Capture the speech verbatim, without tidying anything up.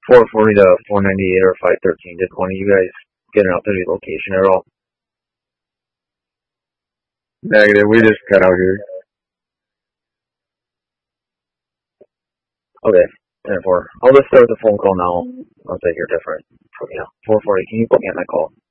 four forty to four ninety-eight or five thirteen. Did one of you guys get an updated location at all? Negative. We just cut out here. Okay. ten four. I'll just start the phone call now once I hear different from you. four forty. Can you put me on that call?